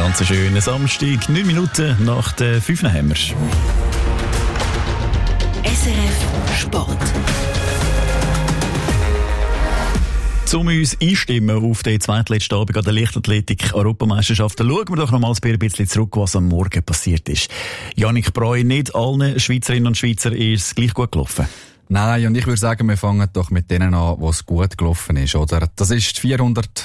Ganz schönen Samstag, 9 Minuten nach der 5 haben wir. SRF Sport. Um uns einstimmen auf den zweitletzten Abend an der Leichtathletik-Europameisterschaft, schauen wir doch noch mal ein bisschen zurück, was am Morgen passiert ist. Yannick Breu, nicht allen Schweizerinnen und Schweizern ist es gleich gut gelaufen. Nein, und ich würde sagen, wir fangen doch mit denen an, wo es gut gelaufen ist, oder? Das ist die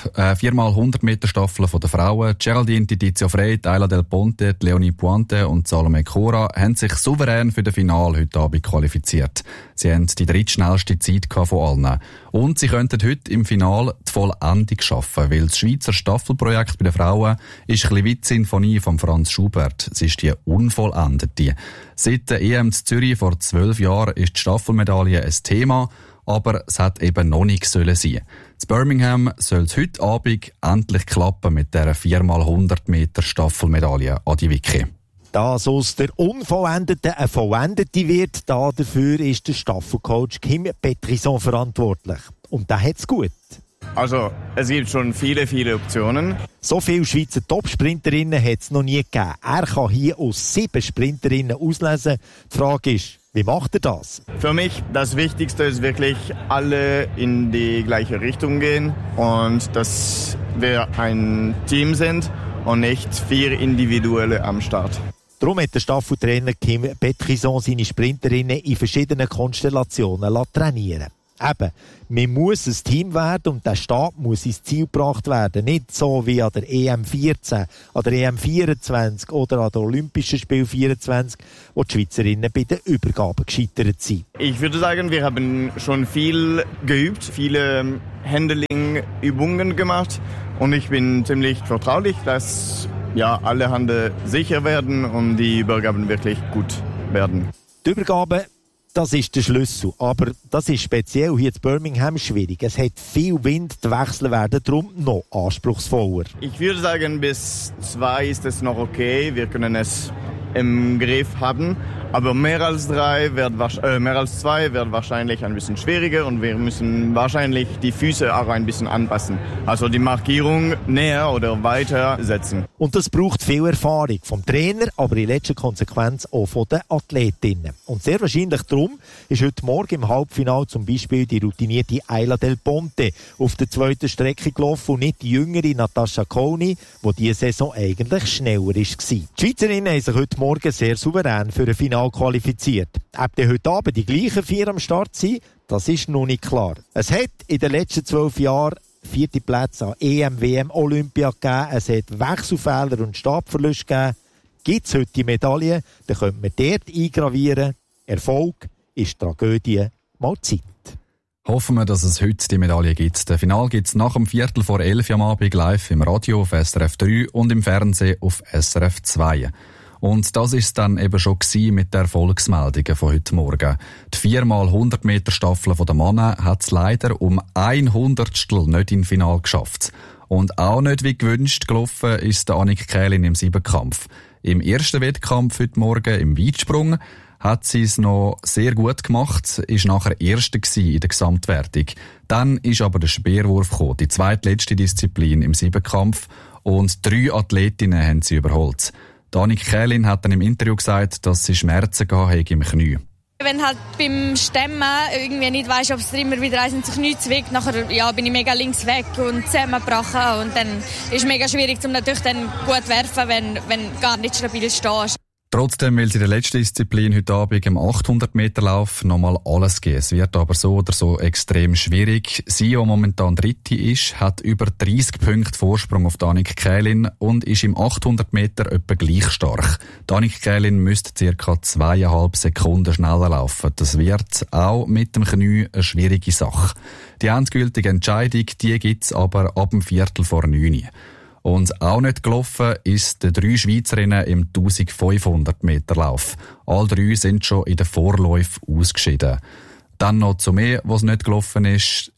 4x100 Meter Staffel der Frauen. Geraldine Tizio Frey, Ayla Del Ponte, Leonie Puante und Salome Cora haben sich souverän für das Finale heute Abend qualifiziert. Sie haben die drittschnellste Zeit von allen. Und sie könnten heute im Finale die Vollendung schaffen, weil das Schweizer Staffelprojekt bei den Frauen ist ein bisschen wie die Sinfonie von Franz Schubert. Sie ist die unvollendete. Seit der EM in Zürich vor 12 Jahren ist die Staffelmedaille ein Thema, aber es hat eben noch nicht sein sollen. In Birmingham soll es heute Abend endlich klappen mit dieser 4x100 Meter Staffelmedaille. Adi Wicki. Dass aus der Unvollendeten eine Vollendete wird, dafür ist der Staffelcoach Kim Petrison verantwortlich. Und der hat's gut. Also, es gibt schon viele Optionen. So viele Schweizer Top-Sprinterinnen hat es noch nie gegeben. Er kann hier aus 7 Sprinterinnen auslesen. Die Frage ist, wie macht er das? Für mich das Wichtigste ist wirklich, alle in die gleiche Richtung gehen und dass wir ein Team sind und nicht 4 Individuelle am Start. Darum hat der Staffeltrainer Kim Petrison seine Sprinterinnen in verschiedenen Konstellationen trainieren. Eben, man muss ein Team werden und der Stab muss ins Ziel gebracht werden. Nicht so wie an der EM14, an der EM24 oder an der Olympischen Spiel 24, wo die Schweizerinnen bei den Übergaben gescheitert sind. Ich würde sagen, wir haben schon viel geübt, viele Handling-Übungen gemacht und ich bin ziemlich vertraulich, dass alle Hände sicher werden und die Übergaben wirklich gut werden. Die Übergaben, das ist der Schlüssel. Aber das ist speziell hier in Birmingham schwierig. Es hat viel Wind, die Wechsel werden darum noch anspruchsvoller. Ich würde sagen, bis 2 ist es noch okay. Wir können es im Griff haben. Aber mehr als 2 wird wahrscheinlich ein bisschen schwieriger und wir müssen wahrscheinlich die Füße auch ein bisschen anpassen. Also die Markierung näher oder weiter setzen. Und das braucht viel Erfahrung vom Trainer, aber in letzter Konsequenz auch von den Athletinnen. Und sehr wahrscheinlich darum ist heute Morgen im Halbfinale zum Beispiel die routinierte Ayla Del Ponte auf der zweiten Strecke gelaufen und nicht die jüngere Natascha Cooney, die diese Saison eigentlich schneller war. Die Schweizerinnen haben sich heute Morgen sehr souverän für ein Finale qualifiziert. Ob die heute Abend die gleichen 4 am Start sind, das ist noch nicht klar. Es hat in den letzten 12 Jahren 4. Plätze an EM, WM, Olympia gegeben. Es hat Wechselfehler und Stabverluste gegeben. Gibt es heute die Medaille, dann könnte man dort eingravieren. Erfolg ist Tragödie mal Zeit. Hoffen wir, dass es heute die Medaille gibt. Das Finale gibt es nach dem 11:15 am Abend live im Radio auf SRF 3 und im Fernsehen auf SRF 2. Und das ist dann eben schon mit den Erfolgsmeldungen von heute Morgen. Die 4x100 Meter Staffel der Männer hat es leider um 100stel nicht ins Finale geschafft. Und auch nicht wie gewünscht gelaufen ist der Annik Kählin im Siebenkampf. Im ersten Wettkampf heute Morgen im Weitsprung hat sie es noch sehr gut gemacht, ist nachher Erste in der Gesamtwertung. Dann ist aber der Speerwurf gekommen, die zweitletzte Disziplin im Siebenkampf, und 3 Athletinnen haben sie überholt. Annik Kählin hat dann im Interview gesagt, dass sie Schmerzen gehabt im Knie. Wenn halt beim Stemmen irgendwie nicht weisst, ob es dir immer wieder eins sich nichts wegt, nachher bin ich mega links weg und zusammengebrochen und dann ist es mega schwierig, um natürlich dann gut werfen, wenn gar nicht stabil stehst. Trotzdem will sie in der letzten Disziplin heute Abend im 800-Meter-Lauf nochmal alles geben. Es wird aber so oder so extrem schwierig. Sie, die momentan Dritte ist, hat über 30 Punkte Vorsprung auf Annik Kählin und ist im 800 Meter etwa gleich stark. Annik Kählin müsste ca. 2,5 Sekunden schneller laufen. Das wird auch mit dem Knie eine schwierige Sache. Die endgültige Entscheidung, die gibt's aber ab dem 8:45. Und auch nicht gelaufen ist den 3 Schweizerinnen im 1500 Meter Lauf. All 3 sind schon in den Vorläufen ausgeschieden. Dann noch zu mir, was nicht gelaufen ist.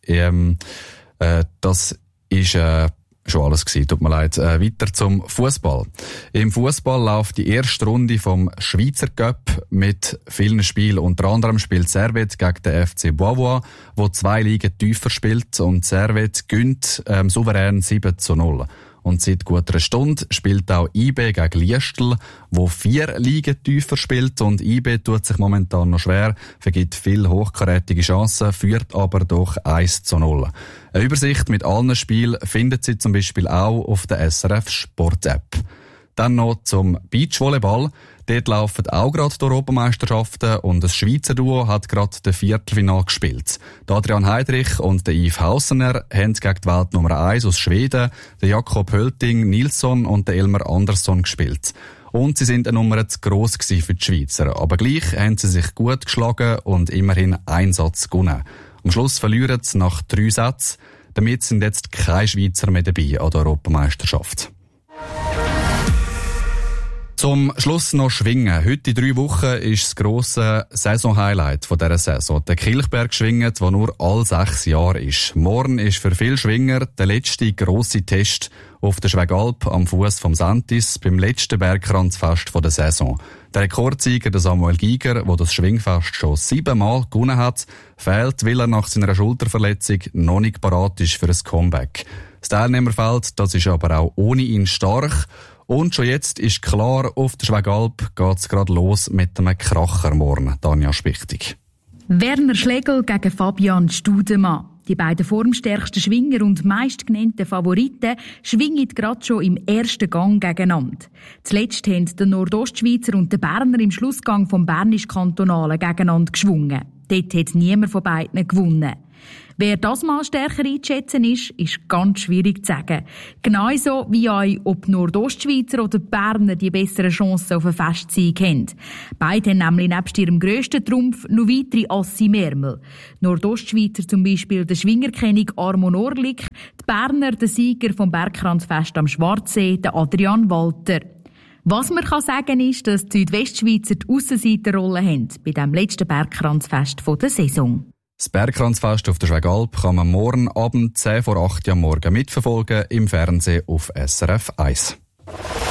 Das ist schon alles gewesen. Tut mir leid. Weiter zum Fußball. Im Fußball läuft die erste Runde vom Schweizer Cup mit vielen Spielen. Unter anderem spielt Servet gegen den FC Beauvoir, wo 2 Ligen tiefer spielt. Und Servet gönnt souverän 7:0. Und seit gut einer Stunde spielt auch IB gegen Liestl, wo 4 Ligen tiefer spielt. Und IB tut sich momentan noch schwer, vergibt viele hochkarätige Chancen, führt aber doch 1:0. Eine Übersicht mit allen Spielen findet Sie zum Beispiel auch auf der SRF Sport App. Dann noch zum Beachvolleyball. Dort laufen auch gerade die Europameisterschaften und das Schweizer Duo hat gerade das Viertelfinale gespielt. Adrian Heidrich und der Yves Hausener haben gegen die Welt Nummer 1 aus Schweden, der Jakob Hölting Nilsson und der Elmar Andersson gespielt. Und sie sind eine Nummer zu gross für die Schweizer. Aber gleich haben sie sich gut geschlagen und immerhin einen Satz gewonnen. Am Schluss verlieren sie nach 3 Sätzen. Damit sind jetzt keine Schweizer mehr dabei an der Europameisterschaft. Zum Schluss noch Schwingen. Heute in 3 Wochen ist das grosse Saisonhighlight von dieser Saison. Der Kilchberg schwingen, der nur alle 6 Jahre ist. Morgen ist für viele Schwinger der letzte grosse Test auf der Schwegalp am Fuss vom Sentis beim letzten Bergkranzfest der Saison. Der Rekordsieger, der Samuel Giger, der das Schwingfest schon 7-mal gewonnen hat, fehlt, weil er nach seiner Schulterverletzung noch nicht parat ist für ein Comeback. Das Teilnehmerfeld, das ist aber auch ohne ihn stark. Und schon jetzt ist klar, auf der Schwegalp geht's gerade los mit einem Kracher morgen. Tanja Spichtig. Werner Schlegel gegen Fabian Studemann. Die beiden formstärksten Schwinger und meistgenannten Favoriten schwingen gerade schon im ersten Gang gegeneinander. Zuletzt haben der Nordostschweizer und der Berner im Schlussgang vom Bernisch-Kantonalen gegeneinander geschwungen. Dort hat niemand von beiden gewonnen. Wer das mal stärker einzuschätzen ist ganz schwierig zu sagen. Genauso wie euch, ob Nordostschweizer oder Berner die besseren Chancen auf einen Festsieg haben. Beide haben nämlich nebst ihrem grössten Trumpf noch weitere Asse im Ärmel. Nordostschweizer zum Beispiel der Schwingerkönig Armon Orlik, die Berner der Sieger vom Bergkranzfest am Schwarzsee, der Adrian Walter. Was man sagen kann, ist, dass die Südwestschweizer die Aussenseiterrolle haben bei dem letzten Bergkranzfest der Saison. Das Bergkranzfest auf der Schwegalp kann man morgen Abend 7 vor 8 Uhr am Morgen mitverfolgen im Fernsehen auf SRF 1.